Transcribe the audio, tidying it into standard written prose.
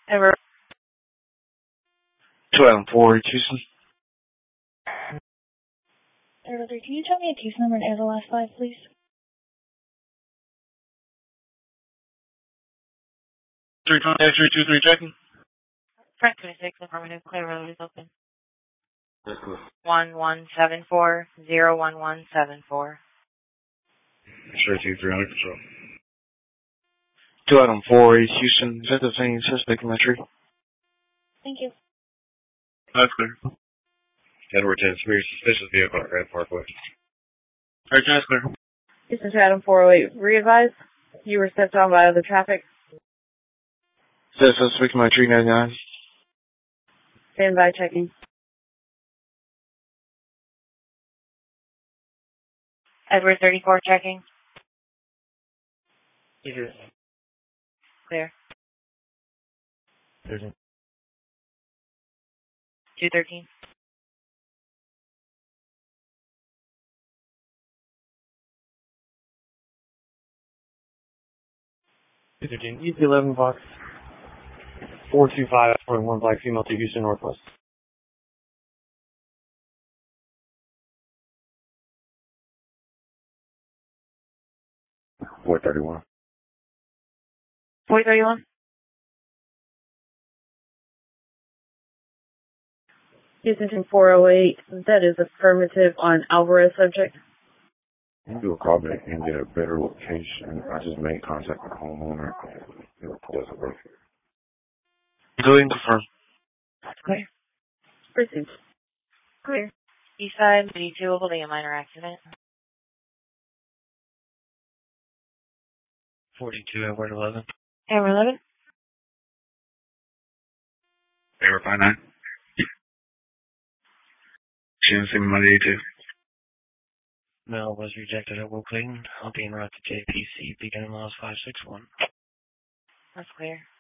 Ever. 204, Houston. Ever, can you tell me a case number and add the last 5, please? 320-323 checking. Front 26, affirmative, clear road is open. That's cool. 1174-01174. Sure, 300 control. 204, Houston. Is that the same suspect in my tree? Thank you. That's clear. Edward 10, severe suspicious vehicle at Red Parkway. Alright, that's clear. This is Adam 408. Re-advise. You were stepped on by other traffic. Is that suspect in my tree 99? Stand by checking. Edward 34 checking. Yes. Clear. 13. 213. East 11 box 425 for one black female to Houston Northwest. Four 31. 431. Houston 408. That is affirmative on Alvarez subject. You do a call back and get a better location. I just made contact with the homeowner. It doesn't work. Go ahead and confirm. Clear. Proceed. Clear. Eastside, 82, holding a minor accident. 42, Edward 11. Camera 11. Edward 59. She didn't see me Monday 82. Mel was rejected at Will Clayton. I'll be en route to JPC, beginning miles 561. That's clear.